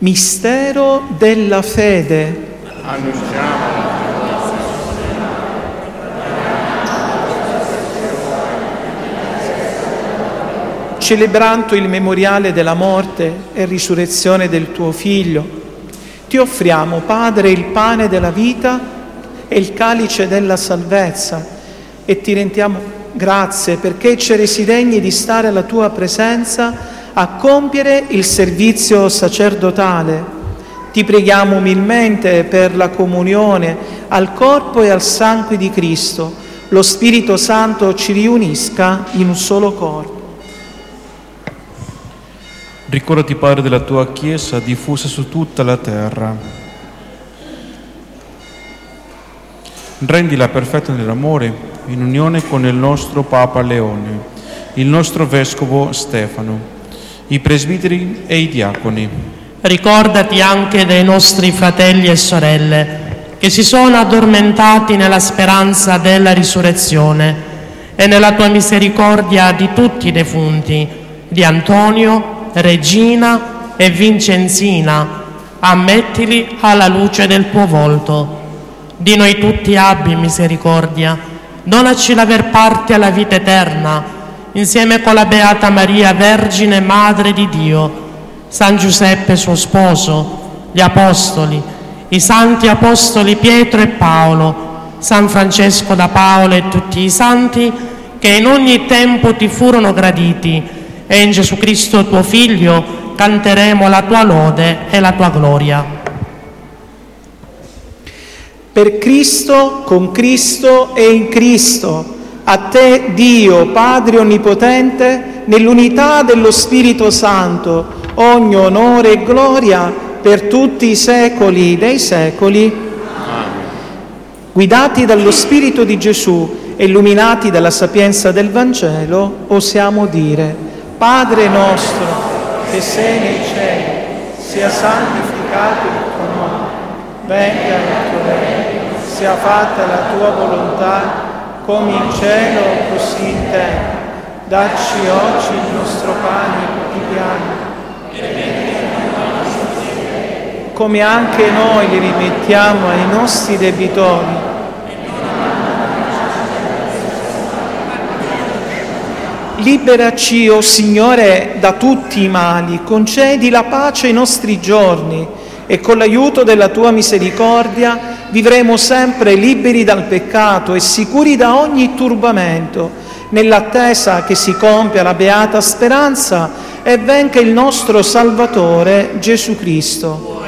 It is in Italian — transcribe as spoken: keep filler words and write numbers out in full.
Mistero della fede. Annunciamo. Celebrando il memoriale della morte e risurrezione del tuo Figlio, ti offriamo, Padre, il pane della vita e il calice della salvezza e ti rendiamo grazie perché ci resi degni di stare alla tua presenza a compiere il servizio sacerdotale. Ti preghiamo umilmente per la comunione al corpo e al sangue di Cristo. Lo Spirito Santo ci riunisca in un solo corpo. Ricordati, Padre, della tua Chiesa diffusa su tutta la terra. Rendila perfetta nell'amore, in unione con il nostro Papa Leone, il nostro Vescovo Stefano, i presbiteri e i diaconi. Ricordati anche dei nostri fratelli e sorelle che si sono addormentati nella speranza della risurrezione e nella tua misericordia di tutti i defunti, di Antonio, Regina e Vincenzina, ammettili alla luce del tuo volto. Di noi tutti abbi misericordia, donaci l'aver parte alla vita eterna, insieme con la Beata Maria, Vergine Madre di Dio, San Giuseppe suo sposo, gli Apostoli, i Santi Apostoli Pietro e Paolo, San Francesco da Paolo e tutti i Santi che in ogni tempo ti furono graditi, e in Gesù Cristo tuo Figlio canteremo la tua lode e la tua gloria. Per Cristo, con Cristo e in Cristo, a te Dio, Padre Onnipotente, nell'unità dello Spirito Santo, ogni onore e gloria per tutti i secoli dei secoli. Amen. Guidati dallo Spirito di Gesù e illuminati dalla sapienza del Vangelo, osiamo dire: Padre nostro, che sei nei cieli, sia santificato il tuo nome, venga il tuo regno, sia fatta la tua volontà, come in cielo così in terra. Dacci oggi il nostro pane quotidiano, come anche noi li rimettiamo ai nostri debitori. Liberaci, o Signore, da tutti i mali, concedi la pace ai nostri giorni e con l'aiuto della tua misericordia vivremo sempre liberi dal peccato e sicuri da ogni turbamento, nell'attesa che si compia la beata speranza e venga il nostro Salvatore Gesù Cristo.